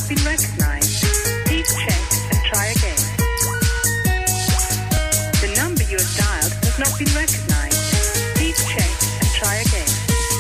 not been recognized. Please check and try again. The number you have dialed has not been recognized.